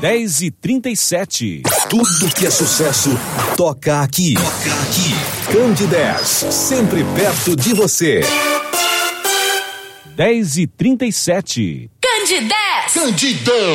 10h37. Tudo que é sucesso, toca aqui. Candidez, sempre perto de você. 10h37. Candidez! Candidão!